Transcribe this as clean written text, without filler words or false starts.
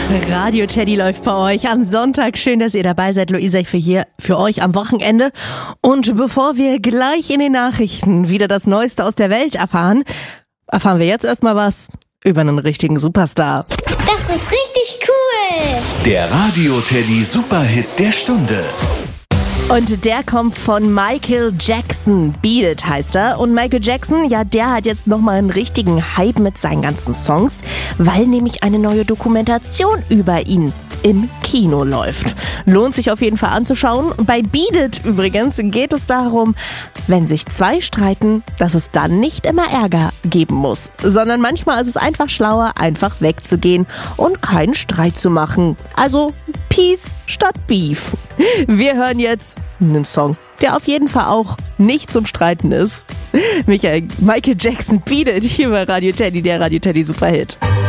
Radio Teddy läuft bei euch am Sonntag. Schön, dass ihr dabei seid. Luisa, ich bin hier für euch am Wochenende. Und bevor wir gleich in den Nachrichten wieder das Neueste aus der Welt erfahren wir jetzt erstmal was über einen richtigen Superstar. Das ist richtig cool! Der Radio Teddy Superhit der Stunde. Und der kommt von Michael Jackson. Beat It heißt er. Und Michael Jackson, ja, der hat jetzt nochmal einen richtigen Hype mit seinen ganzen Songs, weil nämlich eine neue Dokumentation über ihn im Kino läuft. Lohnt sich auf jeden Fall anzuschauen. Bei Beat It übrigens geht es darum, wenn sich zwei streiten, dass es dann nicht immer Ärger geben muss, sondern manchmal ist es einfach schlauer, einfach wegzugehen und keinen Streit zu machen. Also Peace statt Beef. Wir hören jetzt einen Song, der auf jeden Fall auch nicht zum Streiten ist. Michael Jackson, Beat It, hier bei Radio Teddy, der Radio Teddy Superhit.